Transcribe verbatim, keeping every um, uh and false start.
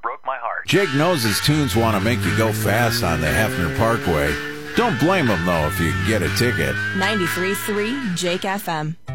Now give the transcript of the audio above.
broke my heart. Jake knows his tunes want to make you go fast on the Hefner Parkway. Don't blame him, though, if you get a ticket. ninety-three point three Jake F M.